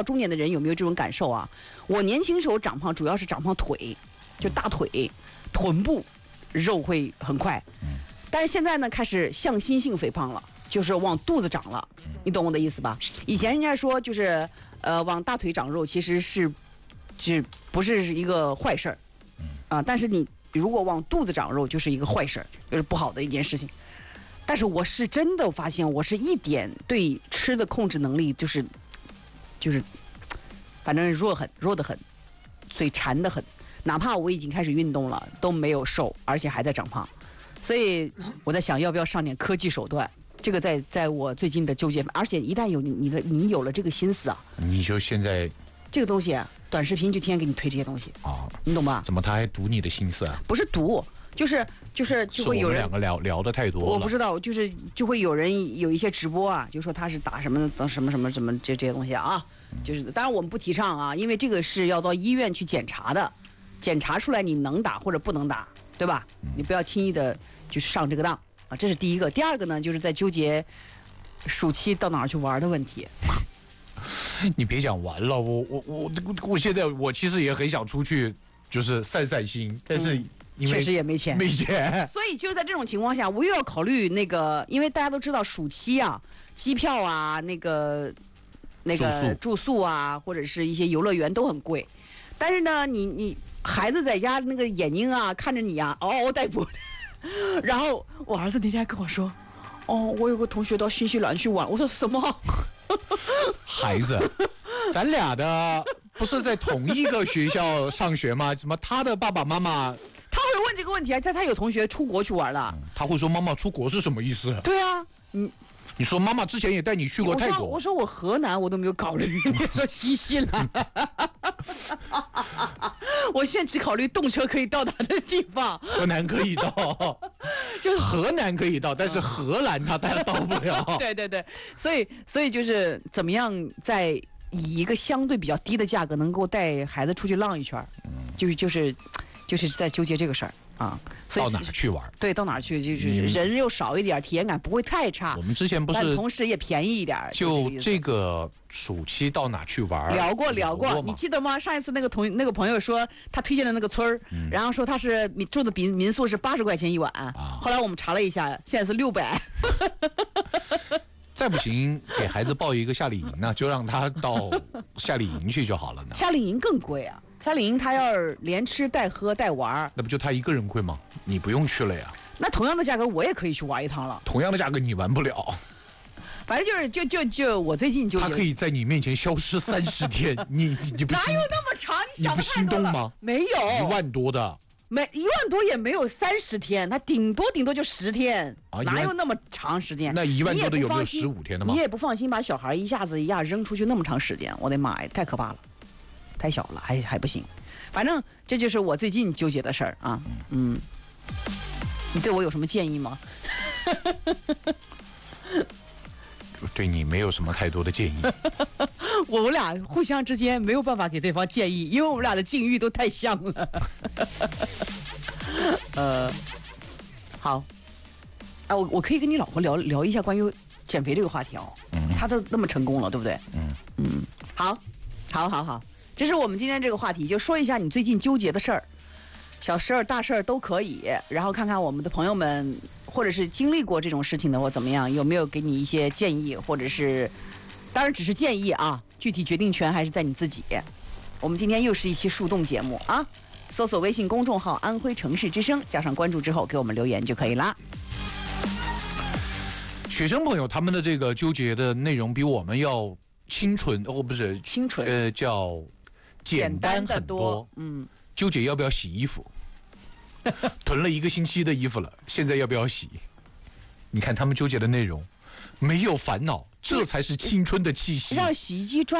道中年的人有没有这种感受啊？我年轻时候长胖主要是长胖腿，就大腿、臀部肉会很快，但是现在呢开始向心性肥胖了，就是往肚子长了，你懂我的意思吧？以前人家说就是往大腿长肉其实是不是一个坏事儿啊，但是你如果往肚子长肉就是一个坏事儿，就是不好的一件事情。但是我是真的发现我是一点对吃的控制能力就是反正弱得很，嘴馋得很，哪怕我已经开始运动了都没有瘦，而且还在长胖。所以我在想要不要上点科技手段，这个在我最近的纠结，而且一旦有你有了这个心思啊， 你就现在这个东西啊，短视频就天天给你推这些东西啊，你懂吧？ 怎么他还读你的心思啊？ 不是读，就是就会有人是我们两个聊的太多了。 我不知道，就会有人有一些直播啊，就说他是打什么这些东西啊，就是当然我们不提倡啊，因为这个是要到医院去检查的，检查出来你能打或者不能打，对吧？你不要轻易的就是上这个当啊，这是第一个。第二个呢，就是在纠结暑期到哪儿去玩的问题。 你别讲完了，我现在我其实也很想出去，就是散散心，但是因为确实也没钱，所以就是在这种情况下，我又要考虑那个，因为大家都知道暑期啊，机票啊，那个住宿啊，或者是一些游乐园都很贵，但是呢，你孩子在家那个眼睛啊看着你啊嗷嗷待哺，然后我儿子那天还跟我说，我有个同学到新西兰去玩，我说什么？ 孩子，咱俩的不是在同一个学校上学吗？怎么他的爸爸妈妈他会问这个问题啊？他有同学出国去玩了， 他会说妈妈出国是什么意思？ 对啊， 你说妈妈之前也带你去过泰国， 我说我河南我都没有考虑，你说新西兰，我现在只考虑动车可以到达的地方。 河南可以到，就是河南可以到，但是荷兰他到不了。 对，所以就是怎么样在以一个相对比较低的价格能够带孩子出去浪一圈，就是在纠结这个事儿啊。所以到哪儿去玩？ 对，到哪儿去就是人又少一点，体验感不会太差。 我们之前不是， 但同时也便宜一点。 就这个暑期到哪去玩？ 聊过，你记得吗？上一次那个朋友说他推荐的那个村儿，然后说他是住的民宿是80块钱一晚，后来我们查了一下，现在是600。 再不行，给孩子报一个夏令营呢，就让他到夏令营去就好了呢。 夏令营更贵啊！夏令营他要是连吃带喝带玩， 那不就他一个人贵吗？你不用去了呀。 那同样的价格我也可以去玩一趟了。 同样的价格你玩不了。 反正就我最近他可以在你面前消失30天，你不哪有那么长？你想的太多了。 你不心动吗？ 没有 1万多的。 1万多也没有30天，他顶多就10天，哪有那么长时间？ 那1万多的有没有15天的吗？ 你也不放心把小孩一下扔出去那么长时间，我的妈呀，太可怕了，太小了，还不行。反正这就是我最近纠结的事儿啊。你对我有什么建议吗？ 对你没有什么太多的建议。 我们俩互相之间没有办法给对方建议，因为我们俩的境遇都太像了。好，我可以跟你老婆聊一下关于减肥这个话题哦。她都那么成功了，对不对？好，这是我们今天这个话题，就说一下你最近纠结的事儿，小事儿、大事儿都可以，然后看看我们的朋友们，或者是经历过这种事情的或怎么样，有没有给你一些建议，或者是，当然只是建议啊，具体决定权还是在你自己。我们今天又是一期树洞节目啊，搜索微信公众号安徽城市之声，加上关注之后给我们留言就可以啦。 学生朋友他们的这个纠结的内容比我们要清纯，不是清纯， 叫简单很多。纠结要不要洗衣服，囤了1个星期的衣服了，现在要不要洗？你看他们纠结的内容，没有烦恼，这才是青春的气息。 让洗衣机转